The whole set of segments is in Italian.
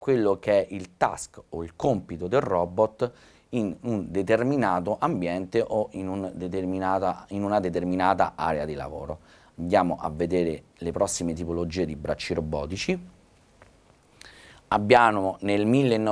quello che è il task o il compito del robot in un determinato ambiente o in una determinata area di lavoro. Andiamo a vedere le prossime tipologie di bracci robotici. Abbiamo nel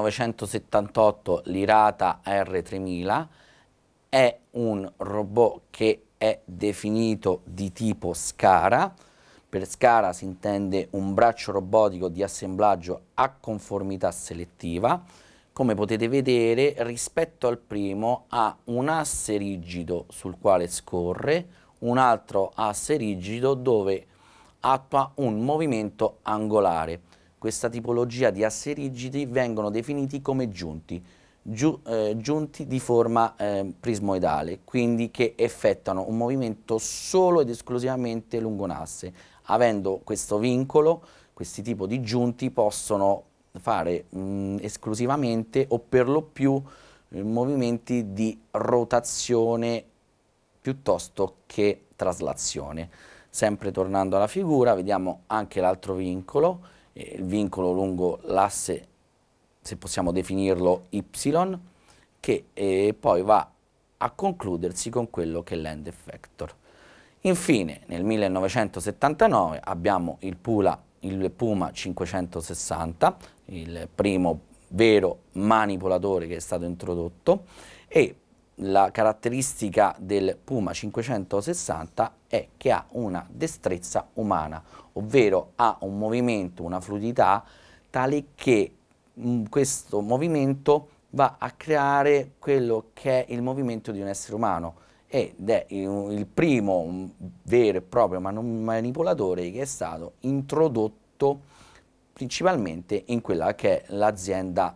1978 l'Irata R3000, è un robot che è definito di tipo SCARA. Per SCARA si intende un braccio robotico di assemblaggio a conformità selettiva. Come potete vedere, rispetto al primo ha un asse rigido sul quale scorre, un altro asse rigido dove attua un movimento angolare. Questa tipologia di assi rigidi vengono definiti come giunti, giunti di forma prismoidale, quindi che effettuano un movimento solo ed esclusivamente lungo un asse. Avendo questo vincolo, questi tipi di giunti possono fare esclusivamente o per lo più movimenti di rotazione piuttosto che traslazione. Sempre tornando alla figura, vediamo anche l'altro vincolo, il vincolo lungo l'asse, se possiamo definirlo Y, che poi va a concludersi con quello che è l'end effector. Infine, nel 1979 abbiamo il Puma 560, il primo vero manipolatore che è stato introdotto, e la caratteristica del Puma 560 è che ha una destrezza umana, ovvero ha un movimento, una fluidità tale che questo movimento va a creare quello che è il movimento di un essere umano ed è il primo vero e proprio manipolatore che è stato introdotto principalmente in quella che è l'azienda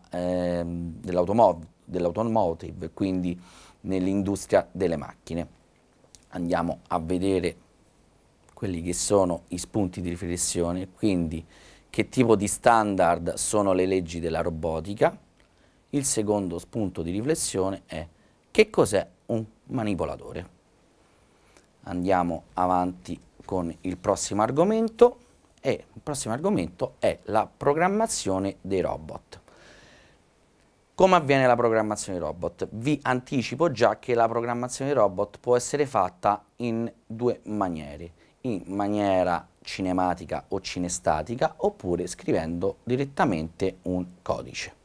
dell'automotive, quindi nell'industria delle macchine. Andiamo a vedere quelli che sono i spunti di riflessione, quindi che tipo di standard sono le leggi della robotica. Il secondo spunto di riflessione è che cos'è un manipolatore. Andiamo avanti con il prossimo argomento, e il prossimo argomento è la programmazione dei robot. Come avviene la programmazione dei robot? Vi anticipo già che la programmazione dei robot può essere fatta in due maniere, in maniera cinematica o cinestatica, oppure scrivendo direttamente un codice.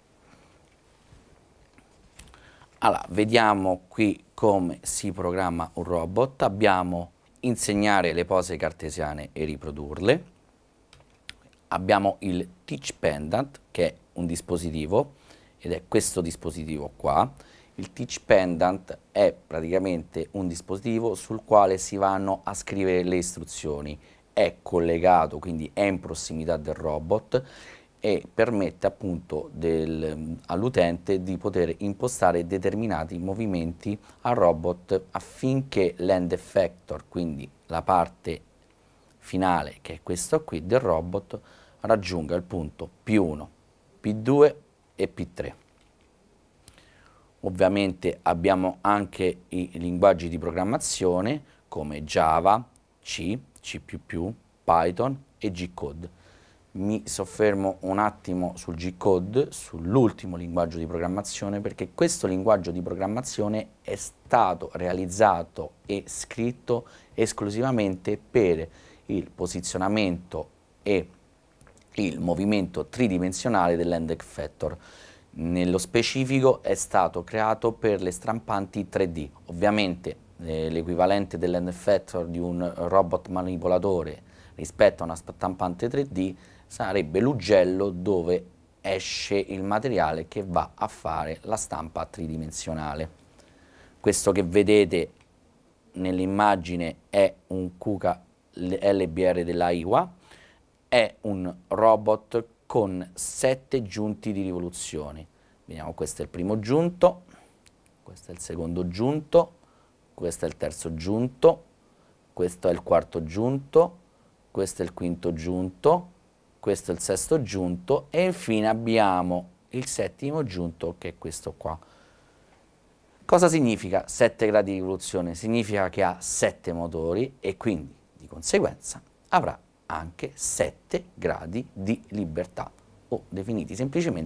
Allora, vediamo qui come si programma un robot. Abbiamo insegnare le pose cartesiane e riprodurle. Abbiamo il Teach Pendant, che è un dispositivo, ed è questo dispositivo qua. Il Teach Pendant è praticamente un dispositivo sul quale si vanno a scrivere le istruzioni. È collegato, quindi è in prossimità del robot e permette appunto all'utente di poter impostare determinati movimenti al robot affinché l'end effector, quindi la parte finale, che è questo qui del robot, raggiunga il punto P1, P2 e P3. Ovviamente abbiamo anche i linguaggi di programmazione come Java, C, C++, Python e G-Code. Mi soffermo un attimo sul G-Code, sull'ultimo linguaggio di programmazione, perché questo linguaggio di programmazione è stato realizzato e scritto esclusivamente per il posizionamento e il movimento tridimensionale dell'end effector. Nello specifico è stato creato per le stampanti 3D. Ovviamente l'equivalente dell'end effector di un robot manipolatore rispetto a una stampante 3D sarebbe l'ugello dove esce il materiale che va a fare la stampa tridimensionale. Questo che vedete nell'immagine è un Kuka LBR della Iwa, è un robot con 7 giunti di rivoluzioni. Vediamo, questo è il primo giunto, questo è il secondo giunto, questo è il terzo giunto, questo è il quarto giunto, questo è il quinto giunto, questo è il sesto giunto e infine abbiamo il settimo giunto, che è questo qua. Cosa significa 7 gradi di rivoluzione? Significa che ha 7 motori e quindi di conseguenza avrà anche 7 gradi di libertà. o definiti semplicemente